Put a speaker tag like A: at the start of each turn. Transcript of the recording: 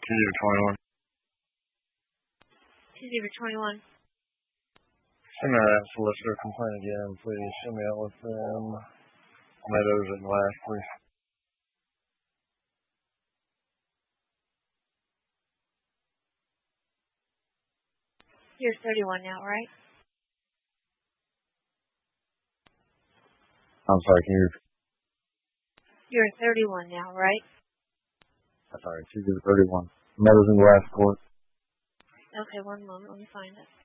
A: Tuesday for 21.
B: Tuesday for 21.
A: Send me that solicitor complaint again, please. Send me out with Meadows and Glass, please.
B: You're 31 now, right?
A: I'm sorry, can you...
B: You're 31 now, right?
A: I'm sorry, Tuesday for 31. Meadows and Glass Court.
B: Okay, one moment. Let me find it.